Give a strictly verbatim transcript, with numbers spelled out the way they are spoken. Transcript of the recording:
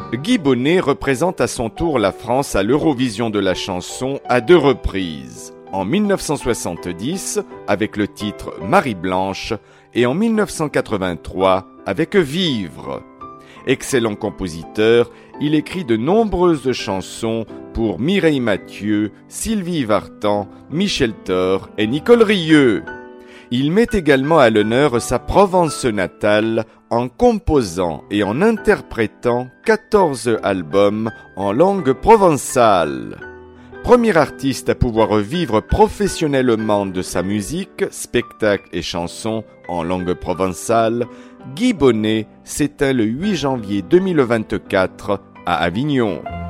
Guy Bonnet représente à son tour la France à l'Eurovision de la chanson à deux reprises. En mille neuf cent soixante-dix avec le titre Marie Blanche et en mille neuf cent quatre-vingt-trois avec Vivre. Excellent compositeur, il écrit de nombreuses chansons pour Mireille Mathieu, Sylvie Vartan, Michel Thor et Nicole Rieu. Il met également à l'honneur sa Provence natale en composant et en interprétant quatorze albums en langue provençale. Premier artiste à pouvoir vivre professionnellement de sa musique, spectacles et chansons en langue provençale, Guy Bonnet s'éteint le huit janvier deux mille vingt-quatre à Avignon.